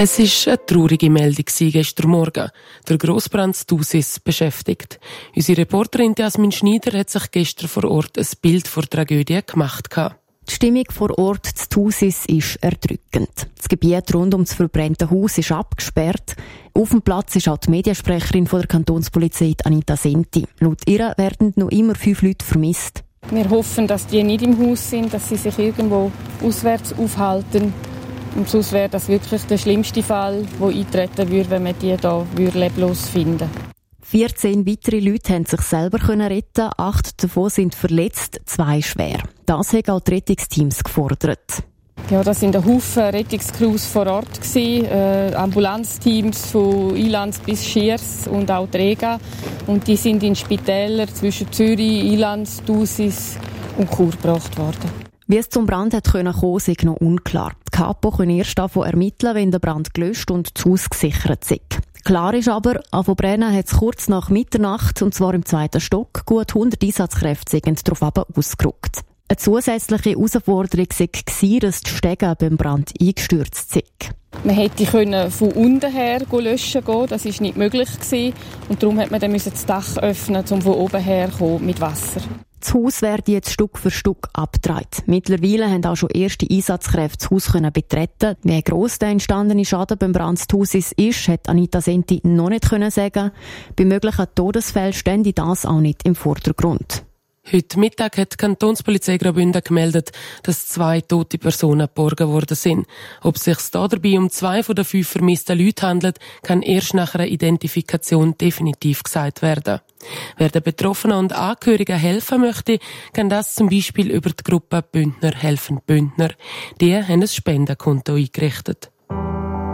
Es war eine traurige Meldung gestern Morgen. Der Grossbrand in Thusis beschäftigt. Unsere Reporterin Jasmin Schneider hat sich gestern vor Ort ein Bild vor der Tragödie gemacht. Die Stimmung vor Ort zu Thusis ist erdrückend. Das Gebiet rund um das verbrannte Haus ist abgesperrt. Auf dem Platz ist auch die Mediensprecherin von der Kantonspolizei, Anita Senti. Laut ihr werden noch immer 5 Leute vermisst. Wir hoffen, dass die nicht im Haus sind, dass sie sich irgendwo auswärts aufhalten. Und sonst wäre das wirklich der schlimmste Fall, der eintreten würde, wenn man die hier leblos finden würde. 14 weitere Leute haben sich selber retten. 8 davon sind verletzt, 2 schwer. Das haben auch die Rettungsteams gefordert. Ja, das sind ein Haufen Rettungscrews vor Ort gewesen, Ambulanzteams von Ilanz bis Schiers und auch Trega. Und die sind in Spitäler zwischen Zürich, Ilanz, Thusis und Chur gebracht worden. Wie es zum Brand kommen konnte, ist noch unklar. Die Kapo können erst davon ermitteln, wenn der Brand gelöscht und das Haus gesichert ist. Klar ist aber, angefangen brennen hat es kurz nach Mitternacht, und zwar im 2. Stock. Gut 100 Einsatzkräfte sind darauf ausgerückt. Eine zusätzliche Herausforderung war, dass die Stege beim Brand eingestürzt sind. Man hätte von unten her löschen gehen, das war nicht möglich gewesen. Und darum musste man das Dach öffnen, um von oben her mit Wasser. Das Haus werde jetzt Stück für Stück abgedreht. Mittlerweile haben auch schon erste Einsatzkräfte das Haus betreten. Wie gross der entstandene Schaden beim Brand des Hauses ist, hat Anita Senti noch nicht sagen. Bei möglichen Todesfällen stände das auch nicht im Vordergrund. Heute Mittag hat die Kantonspolizei Graubünden gemeldet, dass 2 tote Personen geborgen worden sind. Ob es sich dabei um 2 von den 5 vermissten Leuten handelt, kann erst nach einer Identifikation definitiv gesagt werden. Wer den Betroffenen und Angehörigen helfen möchte, kann das zum Beispiel über die Gruppe Bündner helfen Bündner. Die haben ein Spendenkonto eingerichtet.